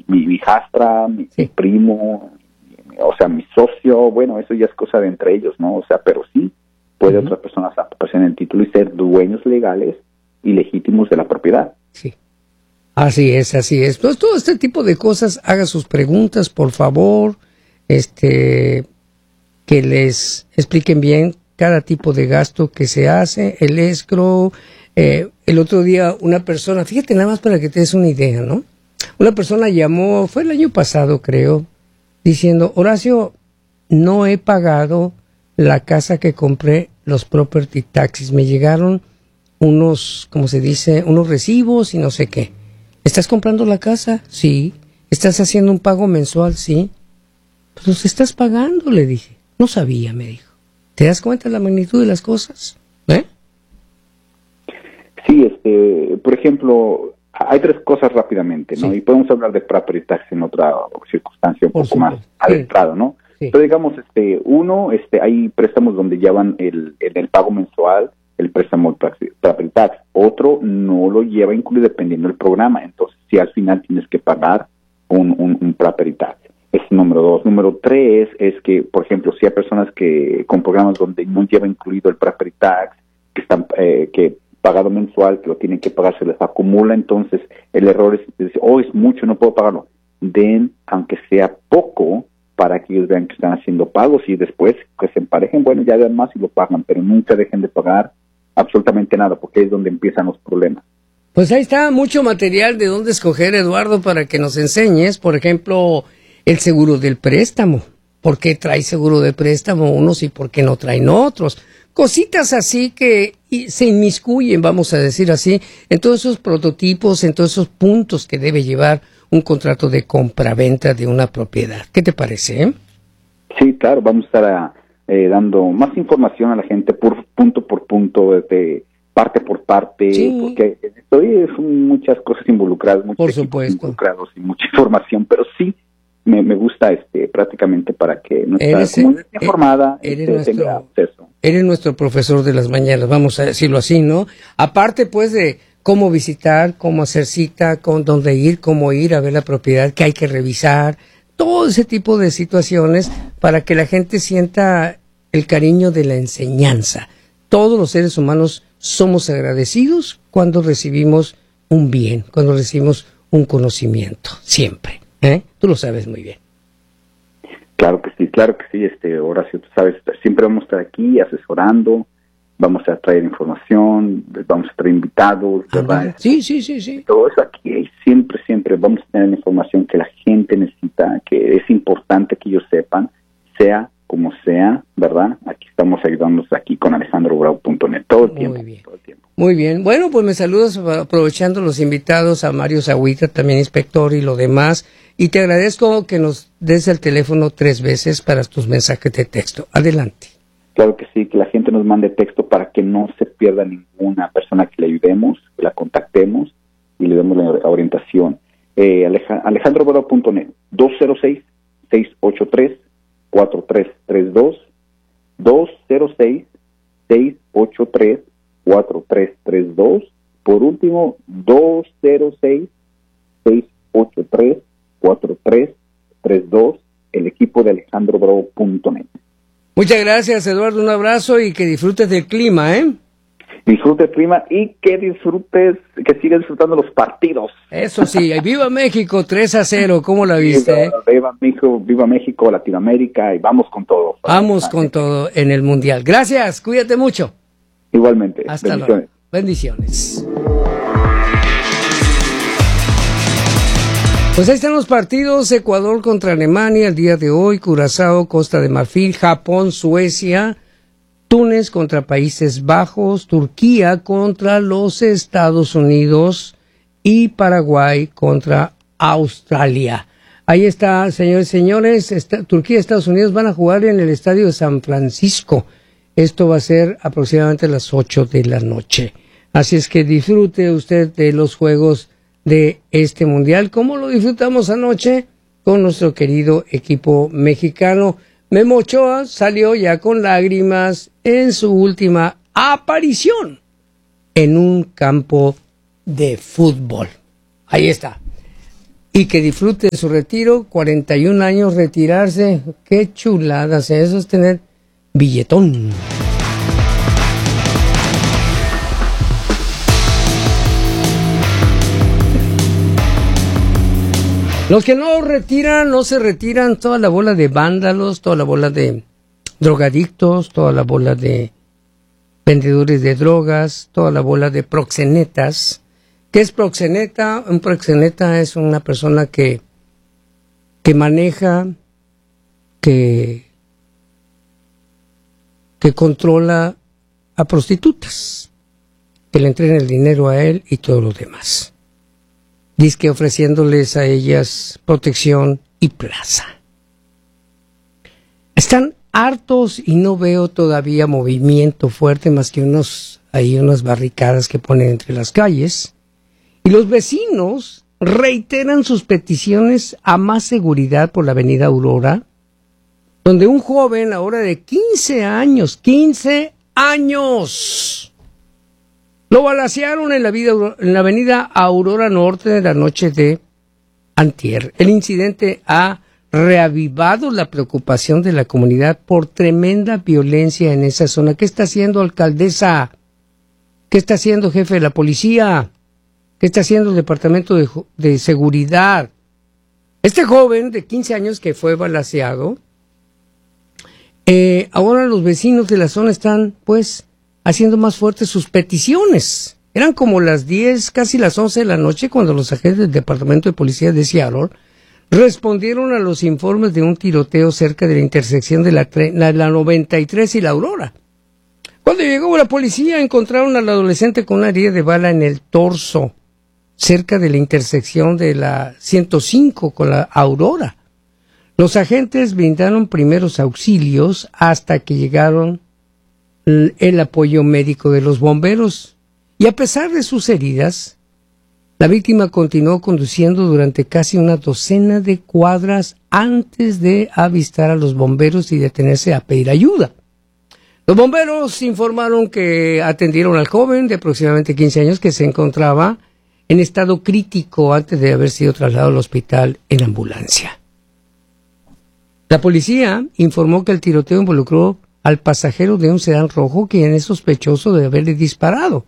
mi hijastra, mi primo, o sea, mi socio, bueno, eso ya es cosa de entre ellos, ¿no? O sea, pero sí puede otras personas aparecer en el título y ser dueños legales y legítimos de la propiedad. Sí. Así es, así es. Entonces, todo este tipo de cosas, haga sus preguntas, por favor, que les expliquen bien cada tipo de gasto que se hace, el escrow. El otro día una persona, fíjate nada más para que te des una idea, ¿no? Una persona llamó, fue el año pasado creo, diciendo, Horacio, no he pagado la casa que compré, los property taxes, me llegaron unos, ¿cómo se dice? Unos recibos y no sé qué. ¿Estás comprando la casa? Sí. ¿Estás haciendo un pago mensual? Sí. Pues los estás pagando, le dije. No sabía, me dijo. ¿Te das cuenta de la magnitud de las cosas? Sí, por ejemplo, hay tres cosas rápidamente, ¿no? Sí. Y podemos hablar de property tax en otra circunstancia un poco más adentrado, ¿no? Sí. Pero digamos, uno, hay préstamos donde llevan el pago mensual, el préstamo property tax. Otro no lo lleva incluido dependiendo del programa. Entonces, si al final tienes que pagar un property tax. Es número 2. Número 3 es que, por ejemplo, si hay personas que con programas donde no lleva incluido el property tax, que están pagado mensual, que lo tienen que pagar, se les acumula, entonces el error es decir, es mucho, no puedo pagarlo. Den, aunque sea poco, para que ellos vean que están haciendo pagos y después que se emparejen, bueno, ya dan más y lo pagan, pero nunca dejen de pagar absolutamente nada, porque es donde empiezan los problemas. Pues ahí está mucho material de dónde escoger, Eduardo, para que nos enseñes, por ejemplo, el seguro del préstamo. ¿Por qué trae seguro de préstamo unos y por qué no traen otros? Cositas así que se inmiscuyen, vamos a decir así, en todos esos prototipos, en todos esos puntos que debe llevar un contrato de compra-venta de una propiedad. ¿Qué te parece? Sí, claro, vamos a estar dando más información a la gente por punto, parte por parte, sí. Porque son muchas cosas involucradas, muchos equipos involucrados y mucha información, pero sí me gusta prácticamente para que nuestra comunidad informada tenga acceso. Eres nuestro profesor de las mañanas, vamos a decirlo así, ¿no? Aparte, pues, de cómo visitar, cómo hacer cita, con dónde ir, cómo ir a ver la propiedad, que hay que revisar, todo ese tipo de situaciones para que la gente sienta el cariño de la enseñanza. Todos los seres humanos somos agradecidos cuando recibimos un bien, cuando recibimos un conocimiento, siempre. Tú lo sabes muy bien. Claro que sí, Horacio, tú sabes, siempre vamos a estar aquí asesorando, vamos a traer información, vamos a traer invitados, ¿verdad? Sí. Todo eso aquí, siempre vamos a tener la información que la gente necesita, que es importante que ellos sepan, sea como sea, ¿verdad? Aquí estamos ayudándonos aquí con alejandrobravo.net todo el tiempo. Muy bien. Bueno, pues me saludas aprovechando los invitados a Mario Zagüita, también inspector y lo demás. Y te agradezco que nos des el teléfono 3 veces para tus mensajes de texto. Adelante. Claro que sí, que la gente nos mande texto para que no se pierda ninguna persona que le ayudemos, que la contactemos y le demos la orientación. alejandrobravo.net 206-683-4332 206-683-4332. Por último, 206-683-4332, el equipo de alejandrobravo.net. Muchas gracias, Eduardo, un abrazo y que disfrutes del clima, Disfrute el clima y que sigas disfrutando los partidos. Eso sí, viva México, 3-0, ¿cómo la viste? Viva México, Latinoamérica y vamos con todo. Vamos con todo en el Mundial. Gracias, cuídate mucho. Igualmente. Hasta luego. Bendiciones. Pues ahí están los partidos: Ecuador contra Alemania el día de hoy, Curazao, Costa de Marfil, Japón, Suecia, Túnez contra Países Bajos, Turquía contra los Estados Unidos y Paraguay contra Australia. Ahí está, señores y señores, Turquía y Estados Unidos van a jugar en el estadio de San Francisco. Esto va a ser aproximadamente a las 8 de la noche. Así es que disfrute usted de los juegos de este mundial, como lo disfrutamos anoche con nuestro querido equipo mexicano. Memo Ochoa salió ya con lágrimas en su última aparición en un campo de fútbol. Ahí está. y que disfrute de su retiro, 41 años retirarse, qué chuladas, eso es tener billetón. Los que no se retiran, toda la bola de vándalos, toda la bola de drogadictos, toda la bola de vendedores de drogas, toda la bola de proxenetas. ¿Qué es proxeneta? Un proxeneta es una persona que maneja, que controla a prostitutas, que le entregan el dinero a él y todo lo demás. Dizque ofreciéndoles a ellas protección y plaza. Están hartos y no veo todavía movimiento fuerte más que unas barricadas que ponen entre las calles. Y los vecinos reiteran sus peticiones a más seguridad por la avenida Aurora, donde un joven ahora de 15 años, lo balacearon en la avenida Aurora Norte de la noche de antier. El incidente ha reavivado la preocupación de la comunidad por tremenda violencia en esa zona. ¿Qué está haciendo, alcaldesa? ¿Qué está haciendo, jefe de la policía? ¿Qué está haciendo el departamento de seguridad? Este joven de 15 años que fue balaceado, ahora los vecinos de la zona están, pues, haciendo más fuertes sus peticiones. Eran como las 10, casi las 11 de la noche cuando los agentes del Departamento de Policía de Seattle respondieron a los informes de un tiroteo cerca de la intersección de la 93 y la Aurora. Cuando llegó la policía encontraron al adolescente con una herida de bala en el torso, cerca de la intersección de la 105 con la Aurora. Los agentes brindaron primeros auxilios hasta que llegaron el apoyo médico de los bomberos, y a pesar de sus heridas, la víctima continuó conduciendo durante casi una docena de cuadras antes de avistar a los bomberos y detenerse a pedir ayuda. Los bomberos informaron que atendieron al joven de aproximadamente 15 años que se encontraba en estado crítico antes de haber sido trasladado al hospital en ambulancia. La policía informó que el tiroteo involucró al pasajero de un sedán rojo, quien es sospechoso de haberle disparado.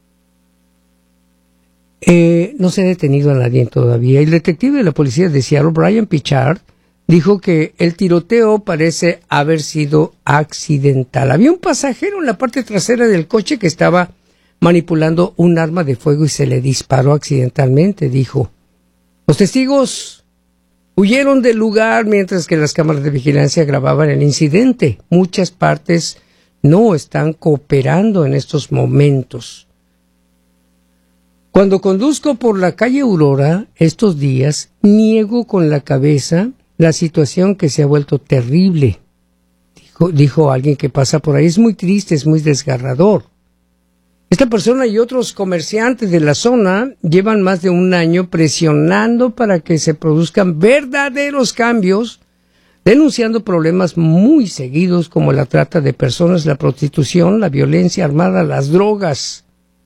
No se ha detenido a nadie todavía. El detective de la policía de Seattle, Brian Pichard, dijo que el tiroteo parece haber sido accidental. Había un pasajero en la parte trasera del coche que estaba manipulando un arma de fuego y se le disparó accidentalmente, dijo. Los testigos huyeron del lugar mientras que las cámaras de vigilancia grababan el incidente. Muchas partes no están cooperando en estos momentos. Cuando conduzco por la calle Aurora estos días, niego con la cabeza la situación que se ha vuelto terrible. Dijo alguien que pasa por ahí. Es muy triste, es muy desgarrador. Esta persona y otros comerciantes de la zona llevan más de un año presionando para que se produzcan verdaderos cambios, denunciando problemas muy seguidos como la trata de personas, la prostitución, la violencia armada, las drogas.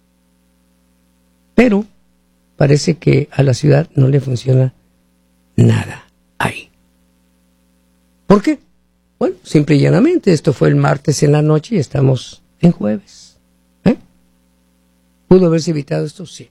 Pero parece que a la ciudad no le funciona nada ahí. ¿Por qué? Bueno, simple y llanamente, esto fue el martes en la noche y estamos en jueves. ¿Pudo haberse evitado esto? Sí.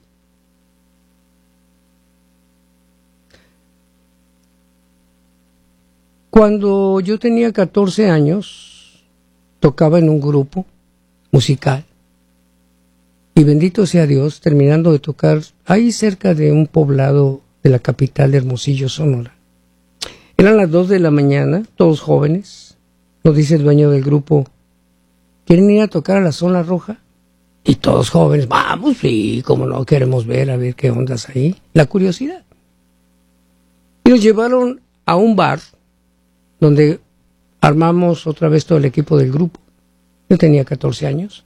Cuando yo tenía 14 años, tocaba en un grupo musical. Y bendito sea Dios, terminando de tocar ahí cerca de un poblado de la capital de Hermosillo, Sonora. Eran las 2 de la mañana, todos jóvenes. Nos dice el dueño del grupo, ¿quieren ir a tocar a la zona roja? Y todos jóvenes, vamos, sí, como no, queremos ver, a ver qué ondas ahí. La curiosidad. Y nos llevaron a un bar donde armamos otra vez todo el equipo del grupo. Yo tenía 14 años.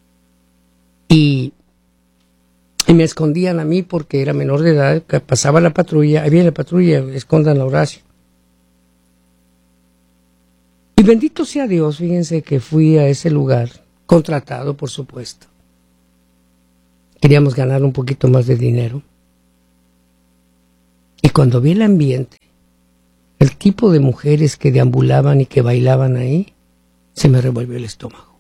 Y me escondían a mí porque era menor de edad, que pasaba la patrulla, ahí viene la patrulla, escondan a Horacio. Y bendito sea Dios, fíjense que fui a ese lugar, contratado por supuesto. Queríamos ganar un poquito más de dinero. Y cuando vi el ambiente, el tipo de mujeres que deambulaban y que bailaban ahí, se me revolvió el estómago.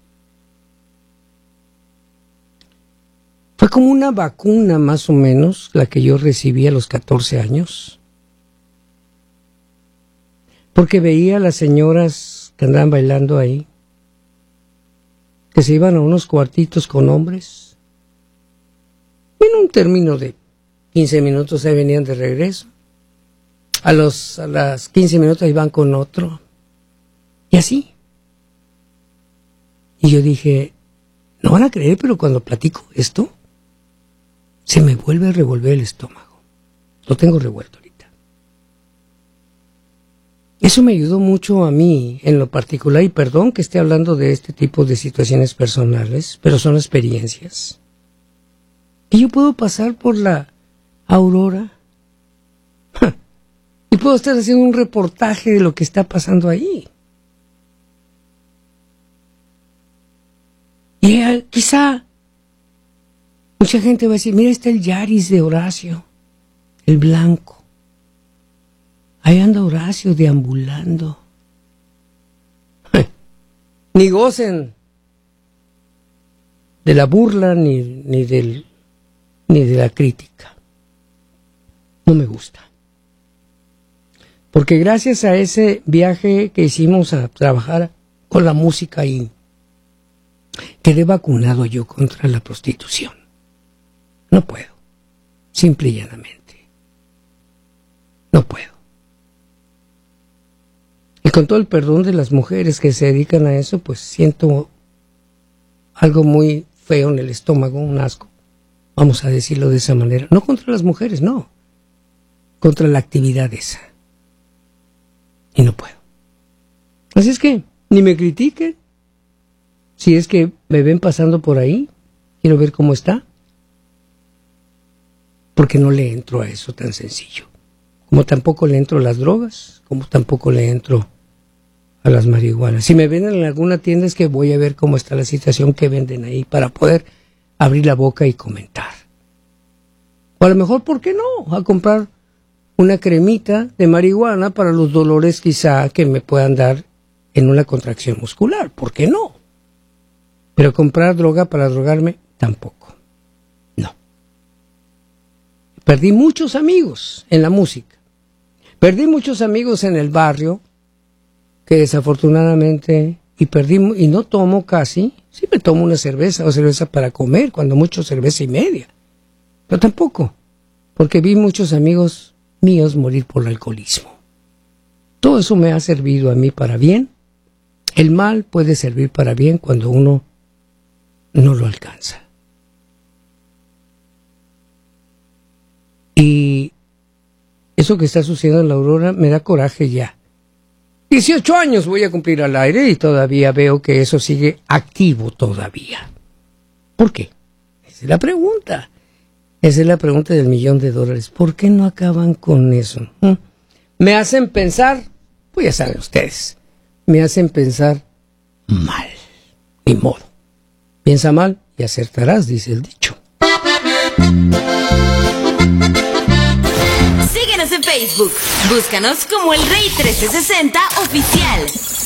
Fue como una vacuna más o menos la que yo recibí a los 14 años. Porque veía a las señoras que andaban bailando ahí, que se iban a unos cuartitos con hombres. En un término de 15 minutos se venían de regreso. A las 15 minutos iban con otro. Y así. Y yo dije, no van a creer, pero cuando platico esto, se me vuelve a revolver el estómago. Lo tengo revuelto ahorita. Eso me ayudó mucho a mí en lo particular, y perdón que esté hablando de este tipo de situaciones personales, pero son experiencias. Y yo puedo pasar por la Aurora y puedo estar haciendo un reportaje de lo que está pasando ahí. Y quizá mucha gente va a decir, mira, está el Yaris de Horacio, el blanco. Ahí anda Horacio deambulando. Ni gocen de la burla ni de la crítica. No me gusta. Porque gracias a ese viaje que hicimos a trabajar con la música ahí, quedé vacunado yo contra la prostitución. No puedo. Simple y llanamente. No puedo. Y con todo el perdón de las mujeres que se dedican a eso, pues siento algo muy feo en el estómago, un asco. Vamos a decirlo de esa manera. No contra las mujeres, no. Contra la actividad esa. Y no puedo. Así es que, ni me critiquen. Si es que me ven pasando por ahí, quiero ver cómo está. Porque no le entro a eso tan sencillo. Como tampoco le entro a las drogas, como tampoco le entro a las marihuanas. Si me ven en alguna tienda es que voy a ver cómo está la situación que venden ahí para poder abrir la boca y comentar. O a lo mejor, ¿por qué no? A comprar una cremita de marihuana para los dolores quizá que me puedan dar en una contracción muscular. ¿Por qué no? Pero comprar droga para drogarme, tampoco. No. Perdí muchos amigos en la música. Perdí muchos amigos en el barrio que desafortunadamente, y no tomo casi, sí me tomo una cerveza o cerveza para comer, cuando mucho cerveza y media. Pero tampoco, porque vi muchos amigos míos morir por el alcoholismo. Todo eso me ha servido a mí para bien. El mal puede servir para bien cuando uno no lo alcanza. Y eso que está sucediendo en la Aurora me da coraje ya. 18 años voy a cumplir al aire y todavía veo que eso sigue activo todavía. ¿Por qué? Esa es la pregunta. Esa es la pregunta del $1,000,000. ¿Por qué no acaban con eso? Me hacen pensar, pues ya saben ustedes, me hacen pensar mal. Ni modo. Piensa mal y acertarás, dice el dicho. Síguenos en Facebook. Búscanos como El Rey 1360 Oficial.